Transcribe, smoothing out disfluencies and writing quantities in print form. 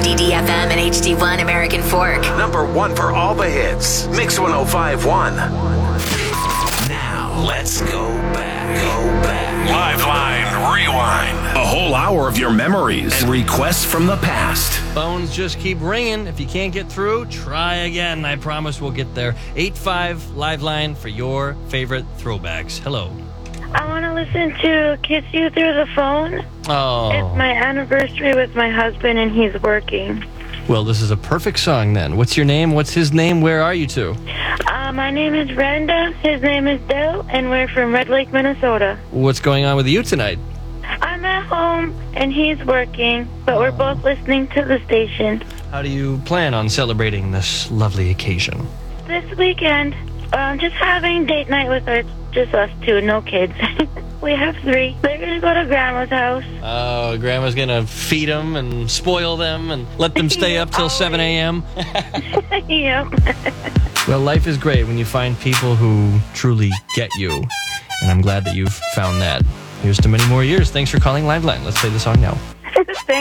WDDFM and HD1 American Fork. Number one for all the hits. Mix 105.1. Now, let's go back. Liveline Rewind. A whole hour of your memories and requests from the past. Phones just keep ringing. If you can't get through, try again. I promise we'll get there. 8-5 Liveline for your favorite throwbacks. Hello. I want to listen to Kiss You Through the Phone. Oh. It's my anniversary with my husband, and he's working. Well, this is a perfect song then. What's your name? What's his name? Where are you two? My name is Brenda. His name is Dale, and we're from Red Lake, Minnesota. What's going on with you tonight? I'm at home, and he's working, but we're both listening to the station. How do you plan on celebrating this lovely occasion? This weekend, just having date night with just us two, no kids. We have 3. They're going to go to Grandma's house. Oh, Grandma's going to feed them and spoil them and let them stay up till 7 a.m.? Yep. Well, life is great when you find people who truly get you. And I'm glad that you've found that. Here's to many more years. Thanks for calling Liveline. Let's play the song now. Thank